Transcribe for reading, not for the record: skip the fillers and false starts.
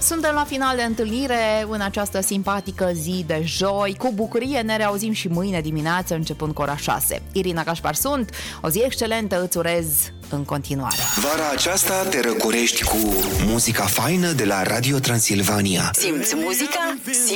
Suntem la final de întâlnire în această simpatică zi de joi. Cu bucurie ne reauzim și mâine dimineață începând cu ora 6. Irina Cașpar sunt, o zi excelentă îți urez în continuare. Vara aceasta te răcorești cu muzica faină de la Radio Transilvania. Simți muzica?